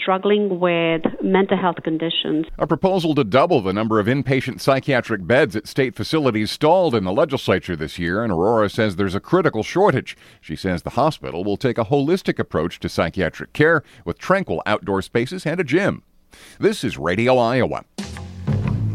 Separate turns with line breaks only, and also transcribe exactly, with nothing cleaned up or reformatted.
struggling with mental health conditions.
A proposal to double the number of inpatient psychiatric beds at state facilities stalled in the legislature this year, and Aurora says there's a critical shortage. She says the hospital will take a holistic approach to psychiatric care with tranquil outdoor spaces and a gym. This is Radio Iowa.